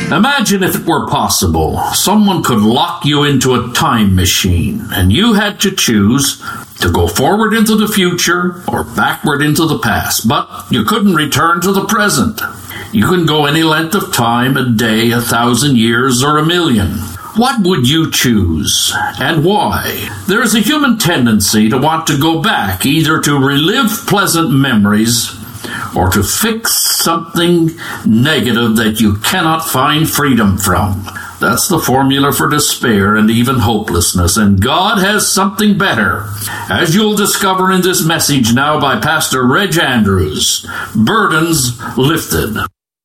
Imagine if it were possible, someone could lock you into a time machine, and you had to choose to go forward into the future or backward into the past, but you couldn't return to the present. You can go any length of time, a day, 1,000 years, or 1,000,000. What would you choose, and why? There is a human tendency to want to go back, either to relive pleasant memories or to fix something negative that you cannot find freedom from. That's the formula for despair and even hopelessness, and God has something better, as you'll discover in this message now by Pastor Reg Andrews. Burdens Lifted.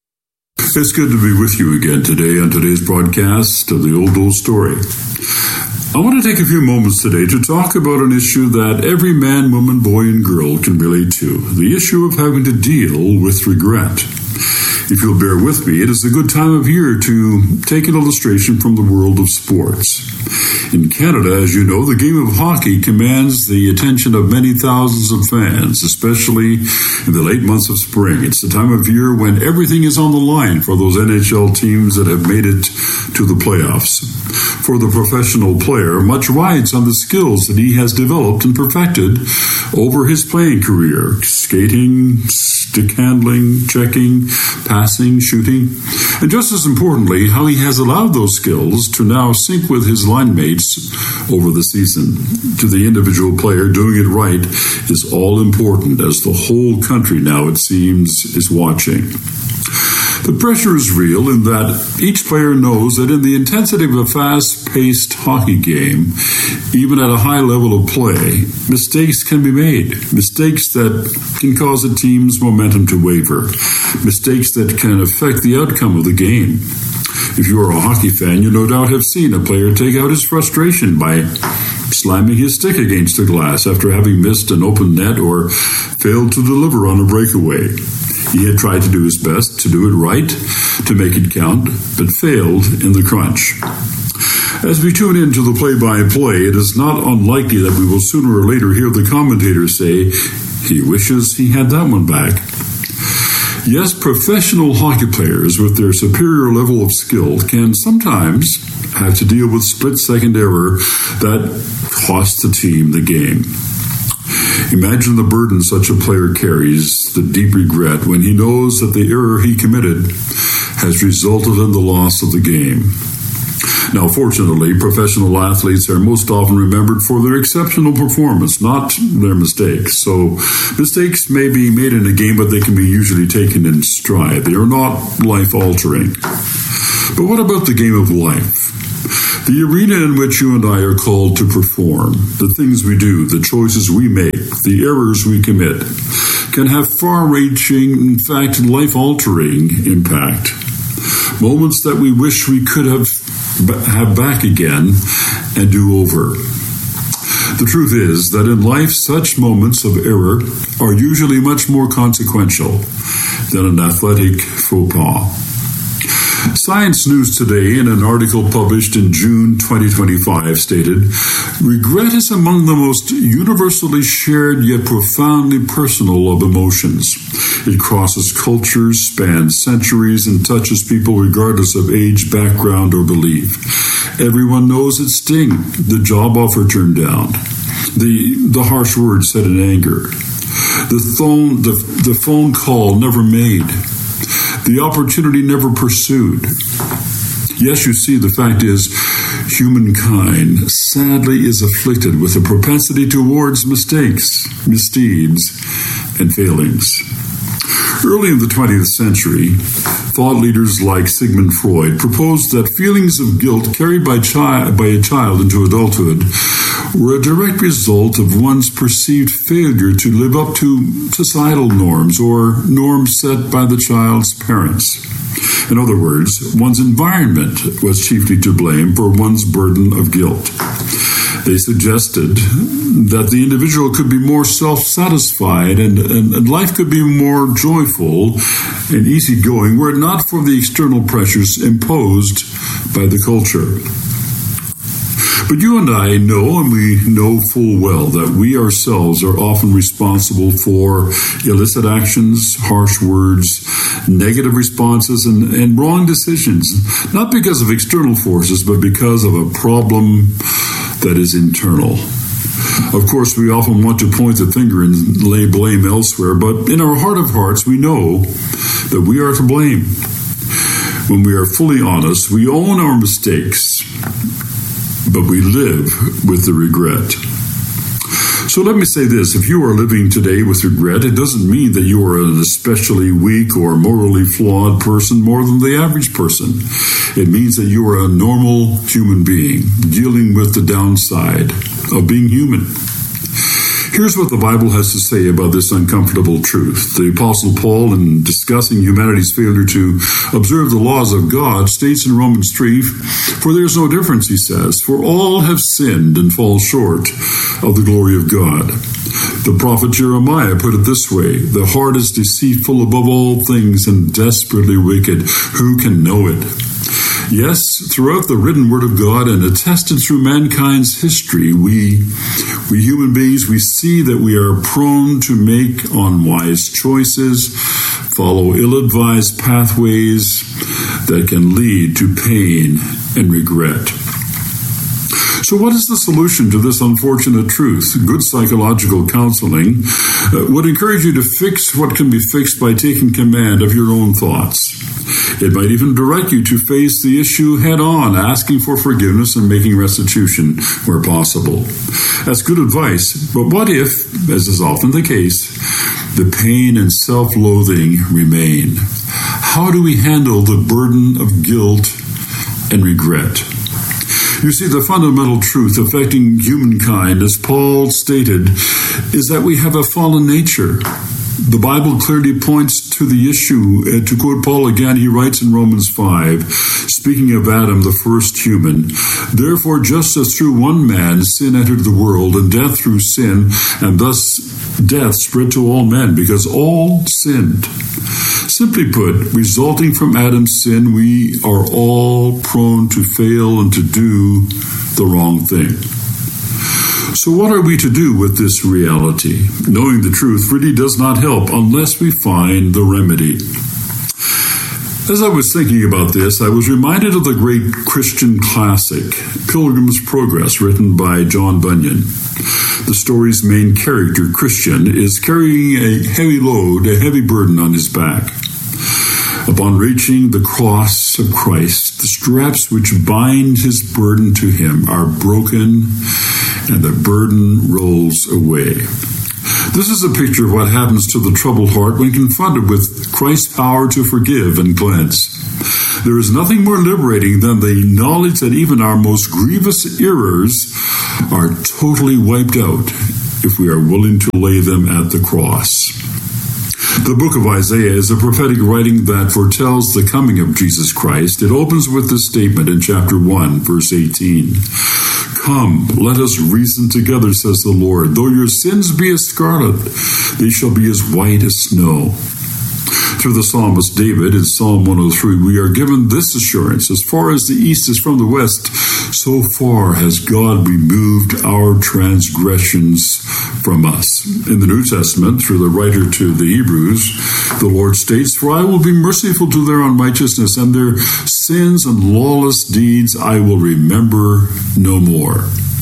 It's good to be with you again today on today's broadcast of the Old Story. I want to take a few moments today to talk about an issue that every man, woman, boy, and girl can relate to, the issue of having to deal with regret. If you'll bear with me, it is a good time of year to take an illustration from the world of sports. In Canada, as you know, the game of hockey commands the attention of many thousands of fans, especially in the late months of spring. It's the time of year when everything is on the line for those NHL teams that have made it to the playoffs. For the professional player, much rides on the skills that he has developed and perfected over his playing career: skating, stick handling, checking, passing, shooting, and just as importantly, how he has allowed those skills to now sync with his line mates over the season. To the individual player, doing it right is all important, as the whole country now, it seems, is watching. The pressure is real in that each player knows that in the intensity of a fast-paced hockey game, even at a high level of play, mistakes can be made. Mistakes that can cause a team's momentum to waver. Mistakes that can affect the outcome of the game. If you are a hockey fan, you no doubt have seen a player take out his frustration by slamming his stick against the glass after having missed an open net or failed to deliver on a breakaway. He had tried to do his best to do it right, to make it count, but failed in the crunch. As we tune into the play-by-play, it is not unlikely that we will sooner or later hear the commentator say, he wishes he had that one back. Yes, professional hockey players with their superior level of skill can sometimes have to deal with split-second error that costs the team the game. Imagine the burden such a player carries, the deep regret when he knows that the error he committed has resulted in the loss of the game. Now, fortunately, professional athletes are most often remembered for their exceptional performance, not their mistakes. So, mistakes may be made in a game, but they can be usually taken in stride. They are not life-altering. But what about the game of life? The arena in which you and I are called to perform, the things we do, the choices we make, the errors we commit, can have far-reaching, in fact, life-altering impact. Moments that we wish we could have back again and do over. The truth is that in life, such moments of error are usually much more consequential than an athletic faux pas. Science News Today, in an article published in June 2025, stated, regret is among the most universally shared yet profoundly personal of emotions. It crosses cultures, spans centuries, and touches people regardless of age, background, or belief. Everyone knows its sting, the job offer turned down, the harsh words said in anger, the phone call never made, the opportunity never pursued. Yes, you see, the fact is, humankind sadly is afflicted with a propensity towards mistakes, misdeeds, and failings. Early in the 20th century, thought leaders like Sigmund Freud proposed that feelings of guilt carried by a child into adulthood were a direct result of one's perceived failure to live up to societal norms or norms set by the child's parents. In other words, one's environment was chiefly to blame for one's burden of guilt. They suggested that the individual could be more self-satisfied and life could be more joyful and easygoing were it not for the external pressures imposed by the culture. But you and I know, and we know full well, that we ourselves are often responsible for illicit actions, harsh words, negative responses, and wrong decisions, not because of external forces, but because of a problem that is internal. Of course, we often want to point the finger and lay blame elsewhere, but in our heart of hearts, we know that we are to blame. When we are fully honest, we own our mistakes, but we live with the regret. So let me say this, if you are living today with regret, it doesn't mean that you are an especially weak or morally flawed person more than the average person. It means that you are a normal human being dealing with the downside of being human. Here's what the Bible has to say about this uncomfortable truth. The Apostle Paul, in discussing humanity's failure to observe the laws of God, states in Romans 3, "For there is no difference," he says, "for all have sinned and fall short of the glory of God." The prophet Jeremiah put it this way, "The heart is deceitful above all things and desperately wicked. Who can know it?" Yes, throughout the written word of God and attested through mankind's history, we human beings, we see that we are prone to make unwise choices, follow ill-advised pathways that can lead to pain and regret. So what is the solution to this unfortunate truth? Good psychological counseling would encourage you to fix what can be fixed by taking command of your own thoughts. It might even direct you to face the issue head on, asking for forgiveness and making restitution where possible. That's good advice, but what if, as is often the case, the pain and self-loathing remain? How do we handle the burden of guilt and regret? You see, the fundamental truth affecting humankind, as Paul stated, is that we have a fallen nature. The Bible clearly points to the issue. To quote Paul again, he writes in Romans 5, speaking of Adam, the first human, "Therefore, just as through one man sin entered the world, and death through sin, and thus death spread to all men, because all sinned." Simply put, resulting from Adam's sin, we are all prone to fail and to do the wrong thing. So what are we to do with this reality? Knowing the truth really does not help unless we find the remedy. As I was thinking about this, I was reminded of the great Christian classic, Pilgrim's Progress, written by John Bunyan. The story's main character, Christian, is carrying a heavy load, a heavy burden on his back. Upon reaching the cross of Christ, the straps which bind his burden to him are broken, and the burden rolls away. This is a picture of what happens to the troubled heart when confronted with Christ's power to forgive and cleanse. There is nothing more liberating than the knowledge that even our most grievous errors are totally wiped out if we are willing to lay them at the cross. The book of Isaiah is a prophetic writing that foretells the coming of Jesus Christ. It opens with this statement in chapter 1, verse 18. "Come, let us reason together, says the Lord. Though your sins be as scarlet, they shall be as white as snow." Through the psalmist David in Psalm 103, we are given this assurance: as far as the east is from the west, so far has God removed our transgressions from us. In the New Testament, through the writer to the Hebrews, the Lord states, "For I will be merciful to their unrighteousness, and their sins and lawless deeds I will remember no more."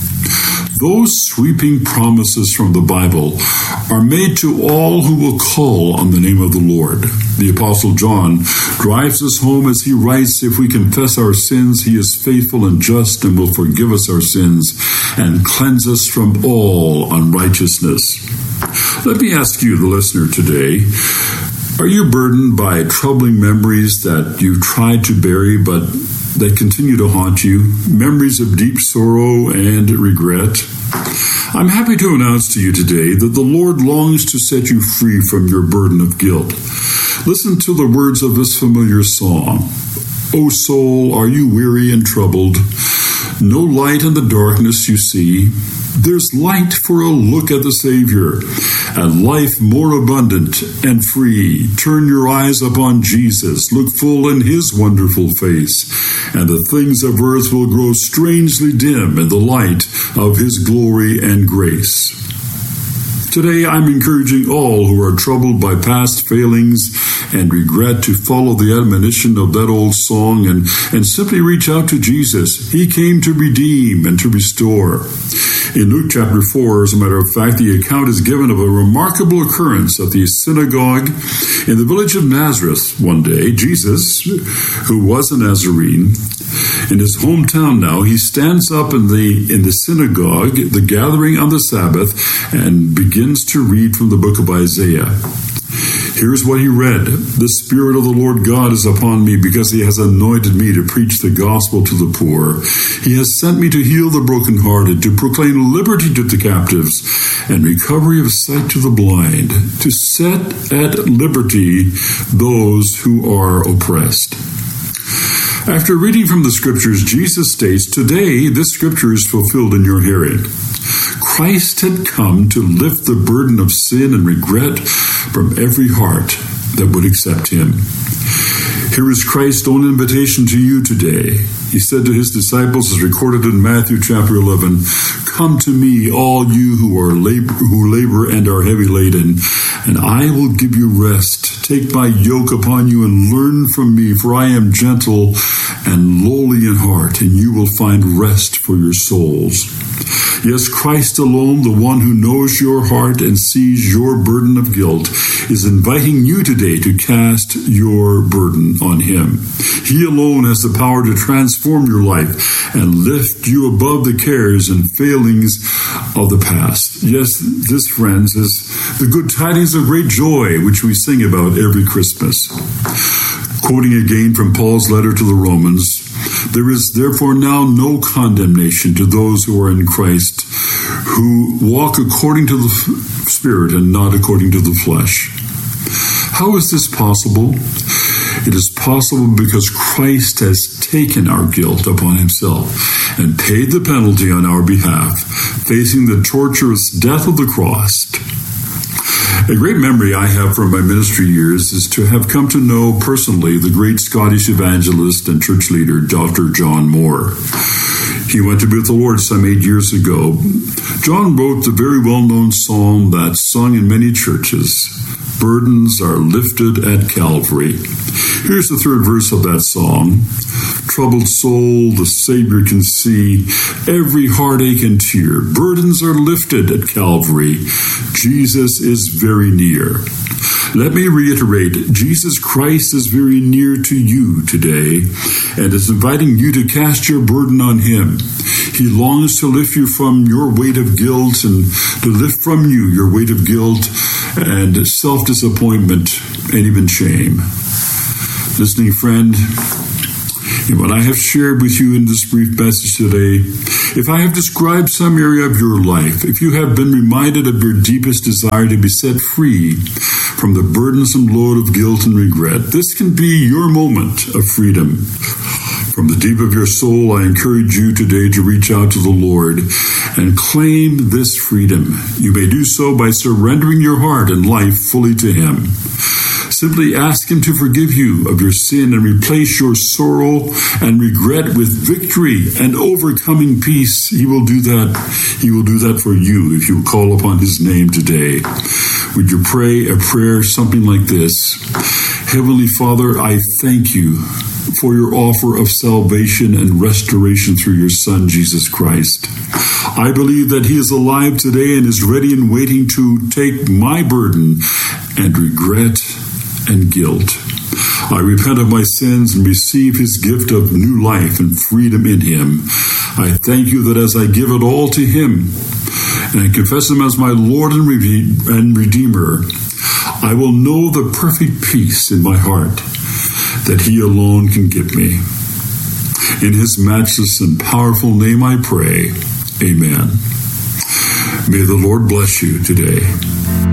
Those sweeping promises from the Bible are made to all who will call on the name of the Lord. The Apostle John drives us home as he writes, "If we confess our sins, he is faithful and just and will forgive us our sins and cleanse us from all unrighteousness." Let me ask you, the listener today, are you burdened by troubling memories that you've tried to bury but that continue to haunt you, memories of deep sorrow and regret? I'm happy to announce to you today that the Lord longs to set you free from your burden of guilt. Listen to the words of this familiar song. "O soul, are you weary and troubled? No light in the darkness, you see. There's light for a look at the Savior, and life more abundant and free. Turn your eyes upon Jesus, look full in His wonderful face, and the things of earth will grow strangely dim in the light of His glory and grace. Today, I'm encouraging all who are troubled by past failings and regret to follow the admonition of that old song and simply reach out to Jesus. He came to redeem and to restore. In Luke chapter 4, as a matter of fact, the account is given of a remarkable occurrence at the synagogue in the village of Nazareth one day. Jesus, who was a Nazarene, in his hometown now, he stands up in the synagogue, the gathering on the Sabbath, and begins to read from the book of Isaiah. Here's what he read. The Spirit of the Lord God is upon me because He has anointed me to preach the gospel to the poor. He has sent me to heal the brokenhearted, to proclaim liberty to the captives, and recovery of sight to the blind, to set at liberty those who are oppressed. After reading from the Scriptures, Jesus states, today this Scripture is fulfilled in your hearing. Christ had come to lift the burden of sin and regret from every heart that would accept Him. Here is Christ's own invitation to you today. He said to His disciples, as recorded in Matthew chapter 11, come to me, all you who labor and are heavy laden, and I will give you rest. Take my yoke upon you and learn from me, for I am gentle and lowly in heart, and you will find rest for your souls. Yes, Christ alone, the one who knows your heart and sees your burden of guilt, is inviting you today to cast your burden on Him. He alone has the power to transform your life and lift you above the cares and failings of the past. Yes, this, friends, is the good tidings of great joy, which we sing about every Christmas. Quoting again from Paul's letter to the Romans, there is therefore now no condemnation to those who are in Christ, who walk according to the Spirit and not according to the flesh. How is this possible? It is possible because Christ has taken our guilt upon Himself and paid the penalty on our behalf, facing the torturous death of the cross. A great memory I have from my ministry years is to have come to know personally the great Scottish evangelist and church leader, Dr. John Moore. He went to be with the Lord some 8 years ago. John wrote the very well-known psalm that's sung in many churches, Burdens Are Lifted at Calvary. Here's the third verse of that song. Troubled soul, the Savior can see every heartache and tear. Burdens are lifted at Calvary. Jesus is very near. Let me reiterate, Jesus Christ is very near to you today and is inviting you to cast your burden on Him. He longs to lift you from your weight of guilt and to lift from you your weight of guilt and self-disappointment and even shame. Listening friend, in what I have shared with you in this brief message today, if I have described some area of your life, if you have been reminded of your deepest desire to be set free from the burdensome load of guilt and regret, this can be your moment of freedom. From the deep of your soul, I encourage you today to reach out to the Lord and claim this freedom. You may do so by surrendering your heart and life fully to Him. Simply ask Him to forgive you of your sin and replace your sorrow and regret with victory and overcoming peace. He will do that. He will do that for you if you call upon His name today. Would you pray a prayer something like this? Heavenly Father, I thank you for your offer of salvation and restoration through your Son, Jesus Christ. I believe that He is alive today and is ready and waiting to take my burden and regret and guilt. I repent of my sins and receive His gift of new life and freedom in Him. I thank you that as I give it all to Him and I confess Him as my Lord and Redeemer, I will know the perfect peace in my heart that He alone can give me. In His matchless and powerful name I pray. Amen. May the Lord bless you today.